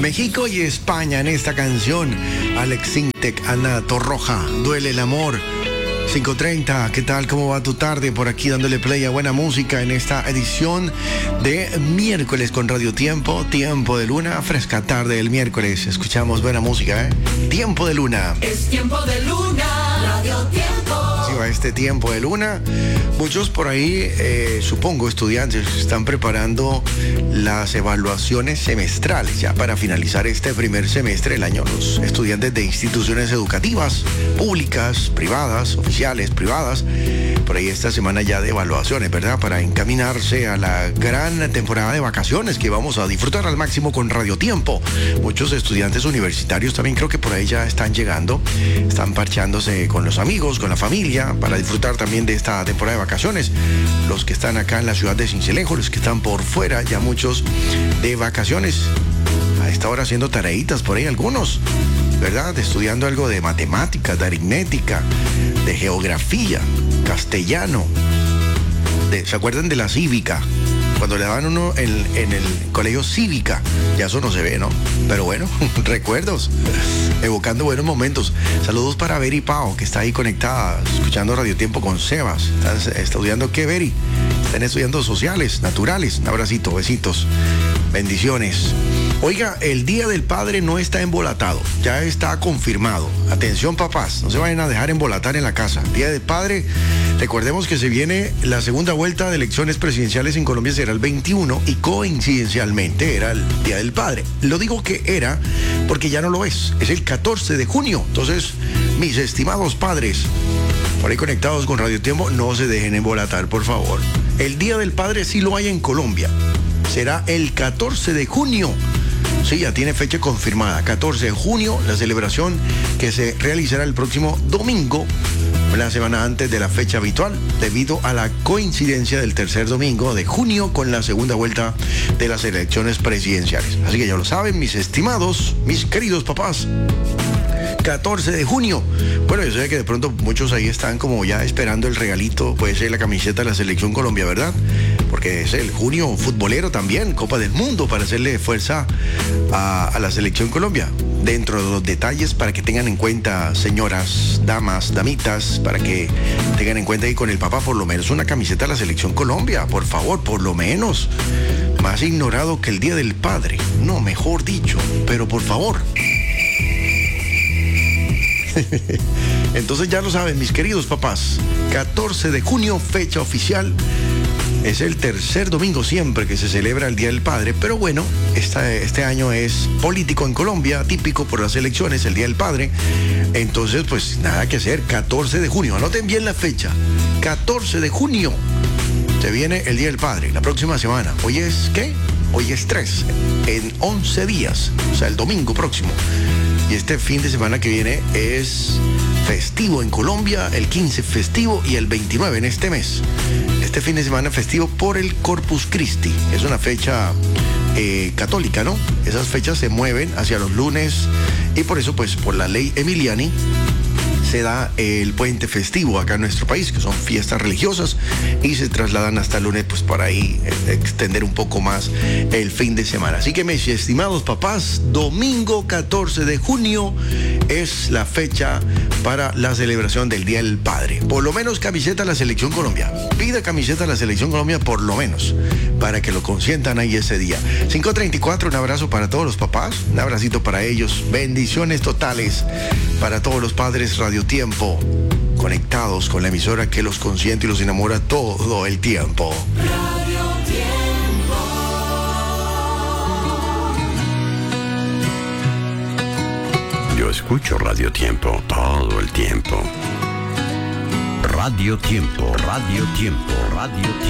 México y España en esta canción. Alex Sintek, Ana Torroja, Duele el amor. 5:30, ¿qué tal? ¿Cómo va tu tarde? Por aquí dándole play a buena música en esta edición de miércoles con Radio Tiempo, Tiempo de Luna, fresca tarde del miércoles. Escuchamos buena música, ¿eh? Tiempo de Luna. Es Tiempo de Luna, Radio Tiempo. Así va este Tiempo de Luna. Muchos por ahí, supongo, estudiantes están preparando las evaluaciones semestrales ya para finalizar este primer semestre del año. Los estudiantes de instituciones educativas, públicas, privadas, oficiales, privadas, por ahí esta semana ya de evaluaciones, ¿verdad? Para encaminarse a la gran temporada de vacaciones que vamos a disfrutar al máximo con Radio Tiempo. Muchos estudiantes universitarios también creo que por ahí ya están llegando, están parchándose con los amigos, con la familia, para disfrutar también de esta temporada de vacaciones. Los que están acá en la ciudad de Sincelejo, los que están por fuera, ya muchos de vacaciones. A esta hora haciendo tareitas por ahí algunos, ¿verdad? Estudiando algo de matemáticas, de aritmética, de geografía, castellano. ¿Se acuerdan de la cívica? Cuando le daban uno en el colegio cívica, ya eso no se ve, ¿no? Pero bueno, recuerdos, evocando buenos momentos. Saludos para Beri Pao, que está ahí conectada, escuchando Radio Tiempo con Sebas. ¿Están estudiando qué, Beri? Están estudiando sociales, naturales. Un abracito, besitos, bendiciones. Oiga, el Día del Padre no está embolatado, ya está confirmado. Atención, papás, no se vayan a dejar embolatar en la casa. Día del Padre, recordemos que se viene la segunda vuelta de elecciones presidenciales en Colombia, será el 21 y coincidencialmente era el Día del Padre. Lo digo que era porque ya no lo es el 14 de junio. Entonces, mis estimados padres, por ahí conectados con Radio Tiempo, no se dejen embolatar, por favor. El Día del Padre sí lo hay en Colombia, será el 14 de junio. Sí, ya tiene fecha confirmada, 14 de junio, la celebración que se realizará el próximo domingo, una semana antes de la fecha habitual, debido a la coincidencia del tercer domingo de junio con la segunda vuelta de las elecciones presidenciales. Así que ya lo saben, mis estimados, mis queridos papás. 14 de junio. Bueno, yo sé que de pronto muchos ahí están como ya esperando el regalito, puede ser la camiseta de la Selección Colombia, ¿verdad? Porque es el junio futbolero también, Copa del Mundo, para hacerle fuerza a la Selección Colombia. Dentro de los detalles, para que tengan en cuenta, señoras, damas, damitas, para que tengan en cuenta ahí con el papá por lo menos una camiseta de la Selección Colombia, por favor, por lo menos. Más ignorado que el Día del Padre, no, mejor dicho, pero por favor. Entonces ya lo saben, mis queridos papás, 14 de junio, fecha oficial. Es el tercer domingo siempre que se celebra el Día del Padre, pero bueno, este año es político en Colombia, típico por las elecciones, el Día del Padre. Entonces, pues nada que hacer, 14 de junio, anoten bien la fecha, 14 de junio, se viene el Día del Padre, la próxima semana. ¿Hoy es qué? Hoy es 3, en 11 días, o sea, el domingo próximo. Y este fin de semana que viene es festivo en Colombia, el 15 festivo y el 29 en este mes. Este fin de semana festivo por el Corpus Christi. Es una fecha católica, ¿no? Esas fechas se mueven hacia los lunes y por eso, pues, por la ley Emiliani, se da el puente festivo acá en nuestro país, que son fiestas religiosas, y se trasladan hasta el lunes, pues para ahí extender un poco más el fin de semana. Así que, mis estimados papás, domingo 14 de junio es la fecha para la celebración del Día del Padre. Por lo menos camiseta a la Selección Colombia. Pida camiseta a la Selección Colombia por lo menos, para que lo consientan ahí ese día. 5:34, un abrazo para todos los papás, un abracito para ellos, bendiciones totales para todos los padres Radio Tiempo, conectados con la emisora que los consiente y los enamora todo el tiempo. Radio Tiempo. Yo escucho Radio Tiempo todo el tiempo. Radio Tiempo, Radio Tiempo, Radio Tiempo.